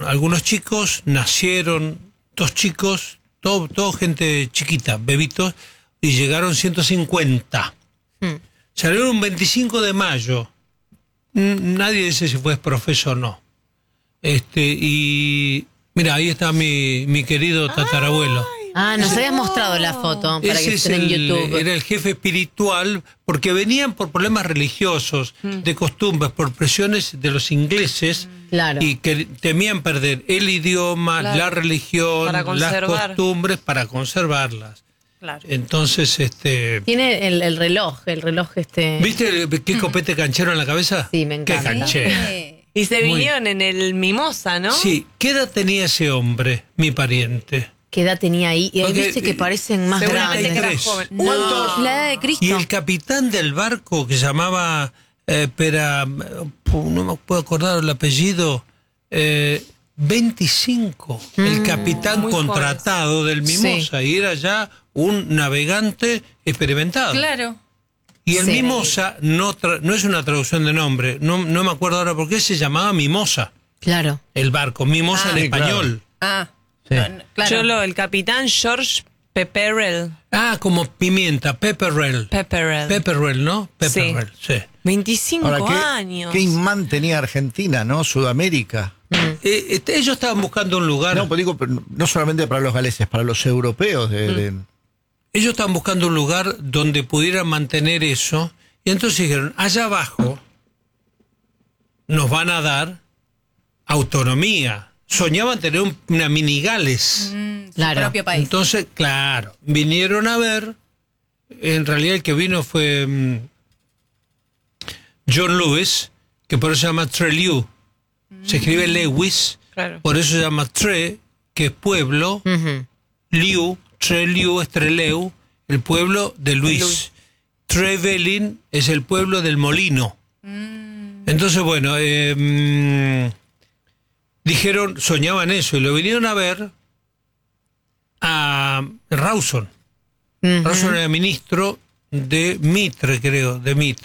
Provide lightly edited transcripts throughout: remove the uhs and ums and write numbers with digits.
algunos chicos, nacieron 2 chicos, todo gente chiquita, bebitos, y llegaron 150. Salieron un 25 de mayo. Nadie dice si fue profesor o no. Y mira, ahí está mi querido tatarabuelo. Nos habías mostrado la foto para que estén en YouTube. Era el jefe espiritual, porque venían por problemas religiosos, de costumbres, por presiones de los ingleses, y que temían perder el idioma, la religión, las costumbres para conservarlas. Claro. Entonces, tiene el reloj. ¿Viste qué copete canchero en la cabeza? Sí, me encanta. Qué canchero. Y se vinieron en el Mimosa, ¿no? Sí. ¿Qué edad tenía ese hombre, mi pariente? ¿Qué edad tenía ahí? Y ahí dice que parecen más grandes. ¿Cuántos? La edad de Cristo. Y el capitán del barco, que se llamaba, no me puedo acordar el apellido, 25. El capitán contratado del Mimosa, y era ya un navegante experimentado. Claro. Y el Mimosa no es una traducción de nombre, no me acuerdo ahora por qué se llamaba Mimosa. Claro. El barco, Mimosa en español. Claro. Claro. El capitán George Pepperell. Como pimienta, Pepperell. Pepperell, ¿no? Pepperell, sí. 25 años. ¿Qué imán tenía Argentina, no? Sudamérica. Ellos estaban buscando un lugar. No, pues digo, no solamente para los galeses, para los europeos. Ellos estaban buscando un lugar donde pudieran mantener eso. Y entonces dijeron, allá abajo nos van a dar autonomía. Soñaban tener una mini Gales. Su propio país. Entonces, claro, vinieron a ver. En realidad el que vino fue John Lewis, que por eso se llama Trelew. Se escribe Lewis, por eso se llama Tre, que es pueblo. Liu, Trelew es Trelew, el pueblo de Luis. Trevelin es el pueblo del molino. Entonces, bueno, soñaban eso, y lo vinieron a ver a Rawson. Rawson era ministro de Mitre, creo,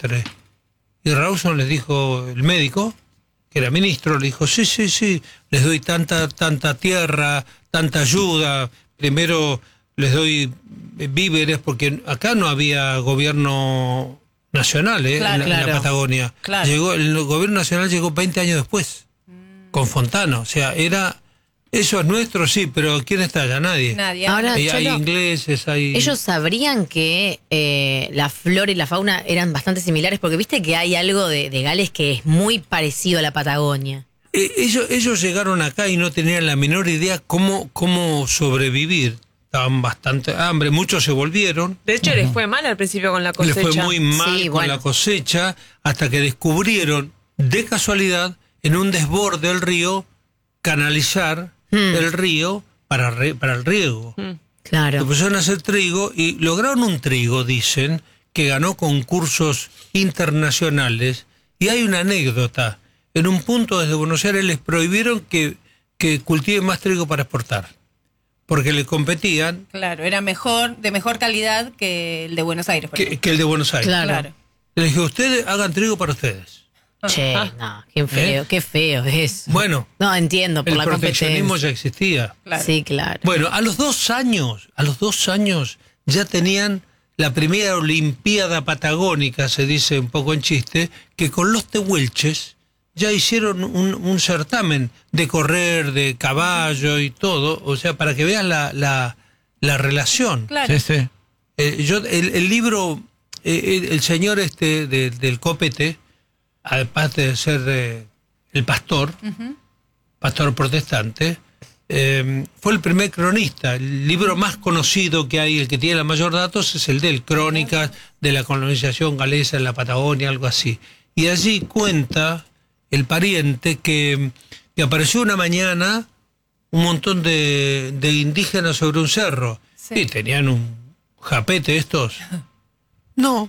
Y Rawson les dijo, el médico, que era ministro, le dijo, sí, les doy tanta tierra, tanta ayuda, primero les doy víveres, porque acá no había gobierno nacional, en la Patagonia. El gobierno nacional llegó 20 años después, con Fontana, o sea, eso es nuestro, sí, pero ¿quién está allá? Nadie. Ahora, hay ingleses, hay... Ellos sabrían que la flora y la fauna eran bastante similares, porque viste que hay algo de Gales que es muy parecido a la Patagonia. Ellos llegaron acá y no tenían la menor idea cómo sobrevivir. Estaban bastante hambre, muchos se volvieron. De hecho, les fue mal al principio con la cosecha. Les fue muy mal con la cosecha, hasta que descubrieron, de casualidad, en un desborde del río, canalizar el río para el riego. Claro. Empezaron a hacer trigo y lograron un trigo, dicen, que ganó concursos internacionales. Y hay una anécdota. En un punto desde Buenos Aires les prohibieron que cultiven más trigo para exportar, porque le competían. Claro, era de mejor calidad que el de Buenos Aires. Que el de Buenos Aires. Claro. Les dije, ustedes hagan trigo para ustedes. Che, no, qué feo es. Bueno, no entiendo por la competencia. El proteccionismo ya existía. Claro. Sí, claro. Bueno, a los 2 años ya tenían la primera Olimpiada Patagónica, se dice un poco en chiste, que con los tehuelches ya hicieron un certamen de correr, de caballo y todo, o sea, para que vean la relación. Claro. Sí. El libro, el señor del copete, aparte de ser el pastor protestante, fue el primer cronista. El libro más conocido que hay, el que tiene la mayor datos, es el de él, Crónicas de la colonización galesa en la Patagonia, algo así. Y allí cuenta el pariente que apareció una mañana un montón de indígenas sobre un cerro. Sí. Y tenían un japete estos. No.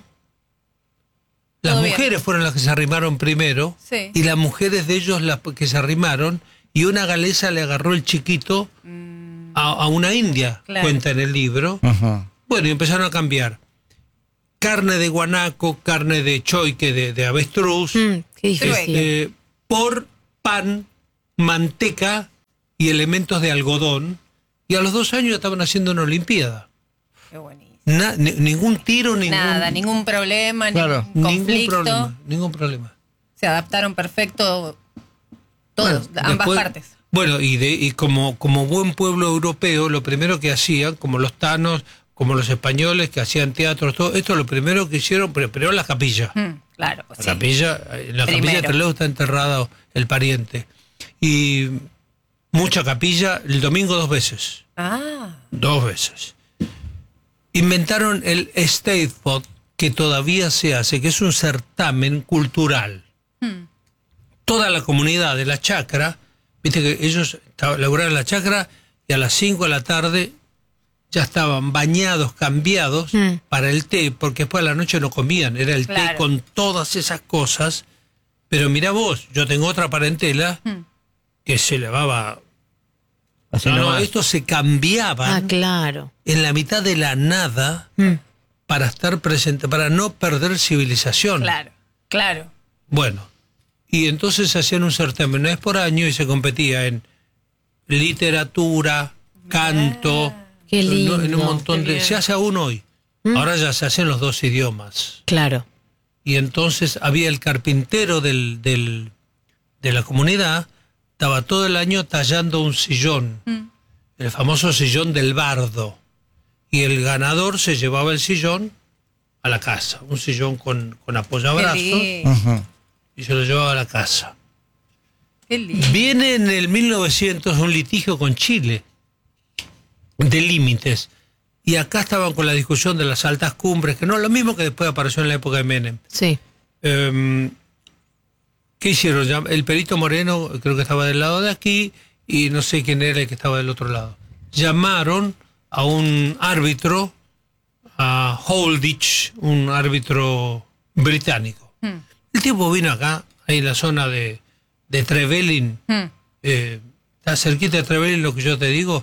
Las mujeres fueron las que se arrimaron primero, y las mujeres de ellos las que se arrimaron, y una galesa le agarró el chiquito a una india, cuenta en el libro. Bueno, y empezaron a cambiar. Carne de guanaco, carne de choique, de avestruz, Qué difícil. por pan, manteca y elementos de algodón, y a los 2 años estaban haciendo una olimpiada. Qué buenísimo. Ningún tiro, Nada, ningún problema, Claro. ningún conflicto. Ningún problema. Se adaptaron perfecto todos, Bueno, ambas después- partes. Bueno, y como buen pueblo europeo, lo primero que hacían, como los tanos, como los españoles que hacían teatro, todo esto, lo primero que hicieron, pero la capilla. Claro, La sí. capilla, en la capilla Primero. de Trelew está enterrado el pariente. Y mucha capilla, el domingo 2 veces. 2 veces. Inventaron el Statepod, que todavía se hace, que es un certamen cultural. Toda la comunidad de la chacra, viste que ellos laburaban la chacra y a las 5 de la tarde ya estaban bañados, cambiados para el té, porque después a la noche no comían, era el té Claro. con todas esas cosas. Pero mira vos, yo tengo otra parentela que se lavaba. Así No, nomás. estos se cambiaban claro. en la mitad de la nada para estar presente, para no perder civilización. Claro, claro. Bueno, y entonces hacían un certamen una vez por año y se competía en literatura, canto, Qué lindo. en un montón Qué de... bien. Se hace aún hoy. Ahora ya se hacen los 2 idiomas. Claro. Y entonces había el carpintero de la comunidad, estaba todo el año tallando un sillón, el famoso sillón del bardo. Y el ganador se llevaba el sillón a la casa, un sillón con apoyabrazos, Qué lindo. y se lo llevaba a la casa. Qué lindo. Viene en el 1900 un litigio con Chile de límites. Y acá estaban con la discusión de las altas cumbres, que no es lo mismo que después apareció en la época de Menem. Sí. ¿Qué hicieron? El Perito Moreno creo que estaba del lado de aquí y no sé quién era el que estaba del otro lado. Llamaron a un árbitro, a Holditch, un árbitro británico. El tipo vino acá, ahí en la zona de Trevelin, está cerquita de Trevelin lo que yo te digo,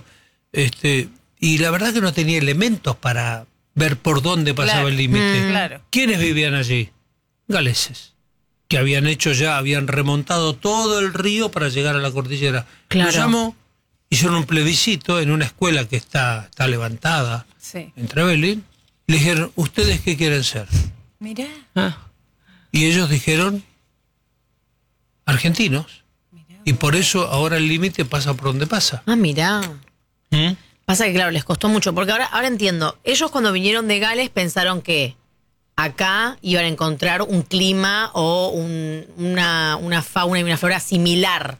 y la verdad que no tenía elementos para ver por dónde pasaba Claro. el límite. Claro. ¿Quiénes vivían allí? Galeses, que habían remontado todo el río para llegar a la cordillera. Claro. Lo llamó, hicieron un plebiscito en una escuela que está levantada Sí. en Trevelin, le dijeron, ¿ustedes qué quieren ser? Mirá. Y ellos dijeron, argentinos. Y por eso ahora el límite pasa por donde pasa. Mirá. ¿Mm? Pasa que, claro, les costó mucho. Porque ahora entiendo. Ellos cuando vinieron de Gales pensaron que acá iban a encontrar un clima o una fauna y una flora similar.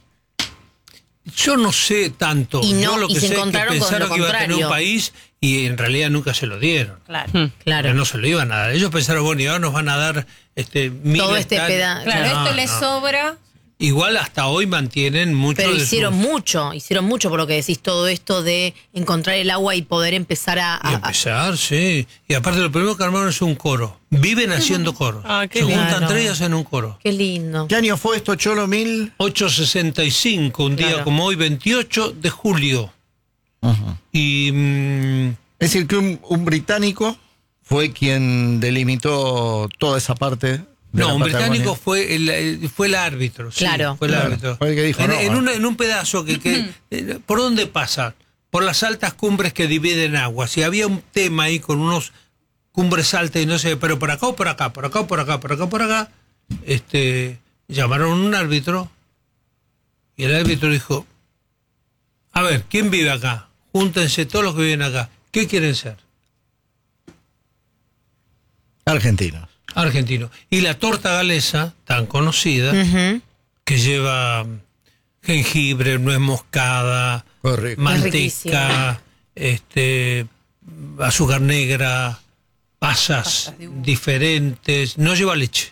Yo no sé tanto. Y no, Yo lo y que se sé es que encontraron con pensaron lo que iba a tener un contrario. país y en realidad nunca se lo dieron. Claro. Claro. Pero no se lo iban a dar. Ellos pensaron, bueno, y ahora nos van a dar Todo este pedazo. Claro, No, esto les no. sobra. Igual hasta hoy mantienen mucho Pero de hicieron sus- mucho por lo que decís, todo esto de encontrar el agua y poder empezar Y empezar, sí. Y aparte lo primero que armaron es un coro. Viven haciendo coros. Ah, qué Se lindo. juntan Claro. 3 y hacen un coro. Qué lindo. ¿Qué año fue esto, Cholo? 865, un día Claro. como hoy, 28 de julio. Ajá. Y Es decir, que un británico fue quien delimitó toda esa parte. De la no, un Patagonia. británico fue el árbitro. Sí, Claro. fue el Claro, árbitro. fue el que dijo, no, en un pedazo ¿por dónde pasa? Por las altas cumbres que dividen aguas. Si había un tema ahí con unos cumbres altas y no sé, pero por acá o por acá, por acá o por acá, por acá o por acá, llamaron a un árbitro y el árbitro dijo, a ver, ¿quién vive acá? Júntense todos los que viven acá. ¿Qué quieren ser? Argentinos. Argentino. Y la torta galesa, tan conocida, Ujú. que lleva jengibre, nuez moscada, Correcto. manteca, azúcar negra, pasas Pasas de uva. diferentes, no lleva leche.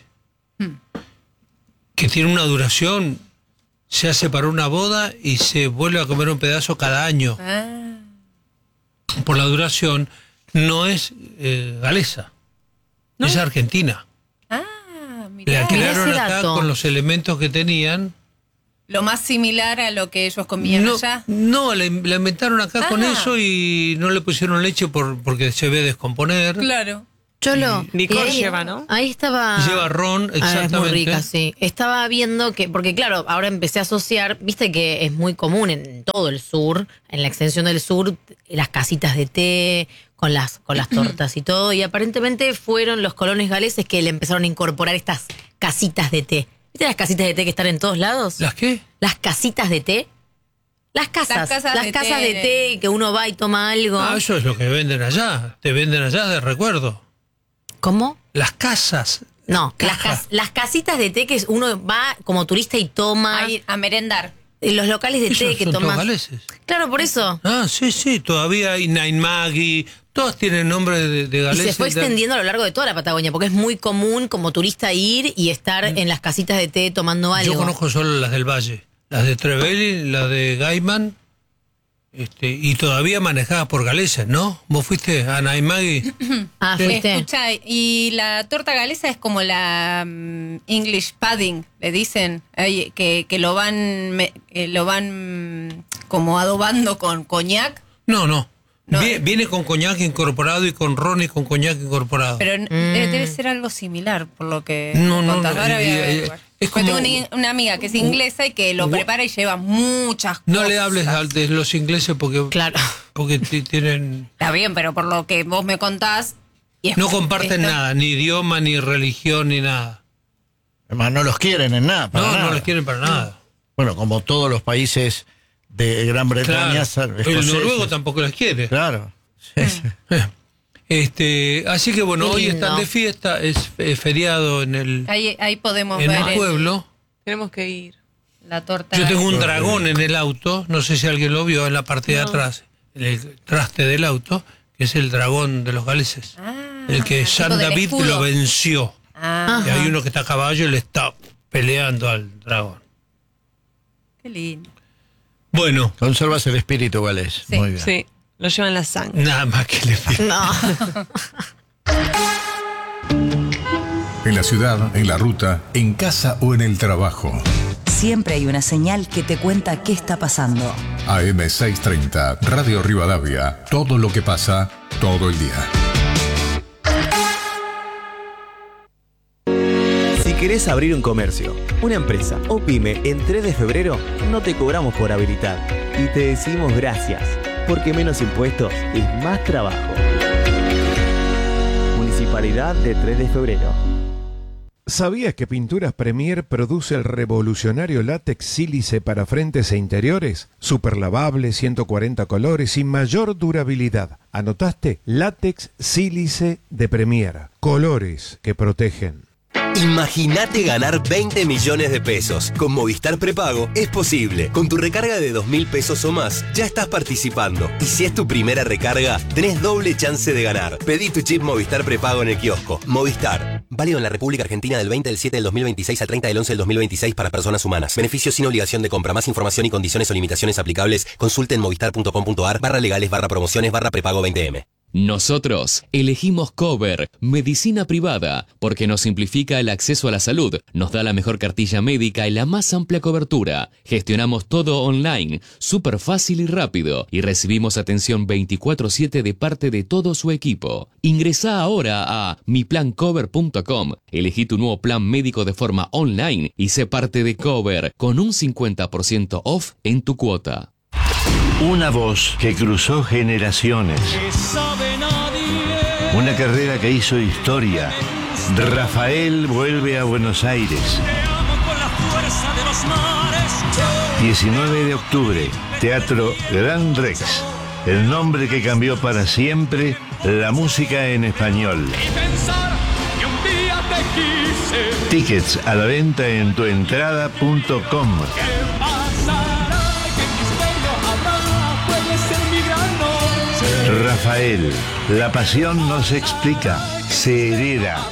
Que tiene una duración, se hace para una boda y se vuelve a comer un pedazo cada año. Ah, Por la duración, no es galesa, es argentina. mirá. La crearon ese acá dato. con los elementos que tenían. Lo más similar a lo que ellos comían allá. No, la inventaron acá con Ah. eso y no le pusieron leche porque se ve descomponer. Claro. Cholo. Licor ahí, lleva, ¿no? Ahí estaba. Lleva ron, exactamente. Es muy rica, sí. Estaba viendo que, porque claro, ahora empecé a asociar, viste que es muy común en todo el sur, en la extensión del sur, las casitas de té, con las tortas y todo, y aparentemente fueron los colones galeses que le empezaron a incorporar estas casitas de té. ¿Viste las casitas de té que están en todos lados? ¿Las qué? Las casitas de té. Las casas de té que uno va y toma algo. Ah, eso es lo que venden allá. Te venden allá de recuerdo. ¿Cómo? Las casas. No, Caja. las casitas de té que uno va como turista y toma. A ir a merendar. Los locales de té Esos que son todos tomas. galeses. Claro, por eso. Ah, sí, todavía hay Nine Maggie, todas tienen nombre de Y galeses. se fue extendiendo a lo largo de toda la Patagonia, porque es muy común como turista ir y estar en las casitas de té tomando algo. Yo conozco solo las del Valle, las de Trevelin, las de Gaiman, y todavía manejadas por galeses, ¿no? ¿Vos fuiste a Nine Maggie? Ah, fuiste. Escucha, y la torta galesa es como la English pudding, le dicen, que lo van como adobando con coñac. No. No. Viene con coñac incorporado y con ron y con coñac incorporado. Pero debe ser algo similar, por lo que No, contás. Ahora voy a averiguar. es Porque como- tengo una amiga que es inglesa y que lo prepara y lleva muchas cosas. No le hables de los ingleses porque Claro. tienen... Está bien, pero por lo que vos me contás... No comparten nada, ni idioma, ni religión, ni nada. Además, no los quieren en nada. para No nada. les quieren para nada. Bueno, como todos los países de Gran Bretaña. Claro. El escoceses. noruego tampoco les quiere. Claro. Sí, sí. Así que bueno, Qué hoy lindo. están de fiesta, es feriado en el Ahí podemos en ver el pueblo. Tenemos que ir. la torta. Yo tengo un dragón en el auto, no sé si alguien lo vio en la parte de atrás, en el traste del auto, que es el dragón de los galeses. El que Jean tipo del David escudo. lo venció. Ah, Y hay uno que está a caballo y le está peleando al dragón. qué lindo. Bueno, Conservas el espíritu galés. Sí. Muy bien. Sí, lo llevan en la sangre. nada más que le pido. No. En la ciudad, en la ruta, en casa o en el trabajo. Siempre hay una señal que te cuenta qué está pasando. AM630, Radio Rivadavia. Todo lo que pasa, todo el día. Si querés abrir un comercio, una empresa o pyme en 3 de febrero, no te cobramos por habilitar. Y te decimos gracias, porque menos impuestos es más trabajo. Municipalidad de 3 de febrero. ¿Sabías que Pinturas Premier produce el revolucionario látex sílice para frentes e interiores? Super lavable, 140 colores y mayor durabilidad. ¿Anotaste? Látex sílice de Premier. Colores que protegen. Imagínate ganar 20 millones de pesos. Con Movistar Prepago es posible. Con tu recarga de 2.000 pesos o más, ya estás participando. Y si es tu primera recarga, tenés doble chance de ganar. Pedí tu chip Movistar Prepago en el kiosco. Movistar. Válido en la República Argentina del 20 del 7 del 2026 al 30 del 11 del 2026 para personas humanas. Beneficios sin obligación de compra. Más información y condiciones o limitaciones aplicables. Consulte en movistar.com.ar/legales/prepago 20M. Nosotros elegimos Cover, medicina privada, porque nos simplifica el acceso a la salud, nos da la mejor cartilla médica y la más amplia cobertura. Gestionamos todo online, súper fácil y rápido, y recibimos atención 24/7 de parte de todo su equipo. Ingresá ahora a miplancover.com, elegí tu nuevo plan médico de forma online y sé parte de Cover, con un 50% off en tu cuota. Una voz que cruzó generaciones. Una carrera que hizo historia. Rafael vuelve a Buenos Aires. 19 de octubre, Teatro Gran Rex. El nombre que cambió para siempre la música en español. Tickets a la venta en tuentrada.com. Rafael, la pasión no se explica, se hereda.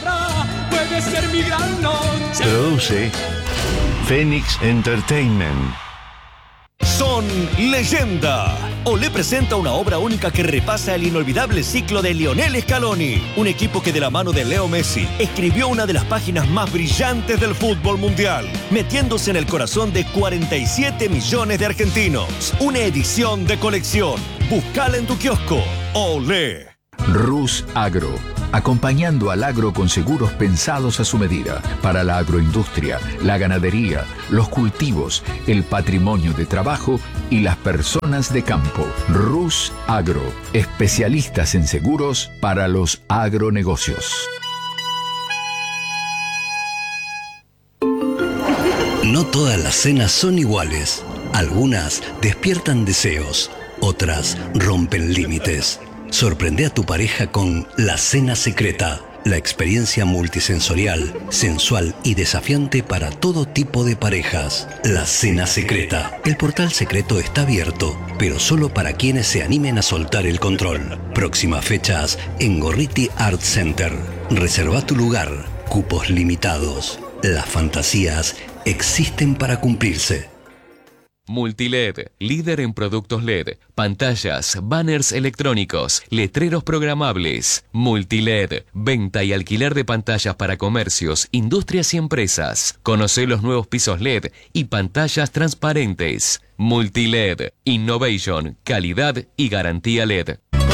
Produce Phoenix Entertainment. Son leyenda. Olé presenta una obra única que repasa el inolvidable ciclo de Lionel Scaloni, un equipo que de la mano de Leo Messi escribió una de las páginas más brillantes del fútbol mundial, metiéndose en el corazón de 47 millones de argentinos. Una edición de colección. Buscala en tu kiosco. Olé. Rus Agro, acompañando al agro con seguros pensados a su medida, para la agroindustria, la ganadería, los cultivos, el patrimonio de trabajo y las personas de campo. Rus Agro, especialistas en seguros para los agronegocios. No todas las cenas son iguales. Algunas despiertan deseos, otras rompen límites. Sorprende a tu pareja con La Cena Secreta, la experiencia multisensorial, sensual y desafiante para todo tipo de parejas. La Cena Secreta. El portal secreto está abierto, pero solo para quienes se animen a soltar el control. Próximas fechas en Gorriti Art Center. Reserva tu lugar. Cupos limitados. Las fantasías existen para cumplirse. Multiled, líder en productos LED, pantallas, banners electrónicos, letreros programables. Multiled, venta y alquiler de pantallas para comercios, industrias y empresas. Conoce los nuevos pisos LED y pantallas transparentes. Multiled, innovation, calidad y garantía LED.